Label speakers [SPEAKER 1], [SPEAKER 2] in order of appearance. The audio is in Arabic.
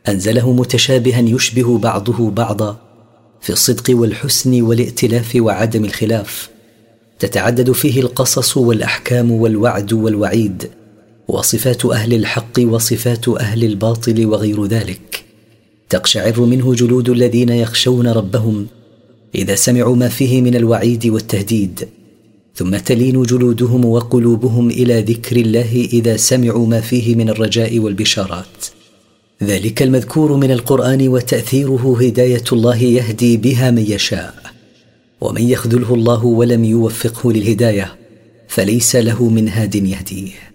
[SPEAKER 1] أنزله متشابها يشبه بعضه بعضا في الصدق والحسن والائتلاف وعدم الخلاف، تتعدد فيه القصص والأحكام والوعد والوعيد، وصفات أهل الحق وصفات أهل الباطل وغير ذلك. تقشعر منه جلود الذين يخشون ربهم إذا سمعوا ما فيه من الوعيد والتهديد، ثم تلين جلودهم وقلوبهم إلى ذكر الله إذا سمعوا ما فيه من الرجاء والبشارات. ذلك المذكور من القرآن وتأثيره هداية الله يهدي بها من يشاء، ومن يخذله الله ولم يوفقه للهداية فليس له من هاد يهديه.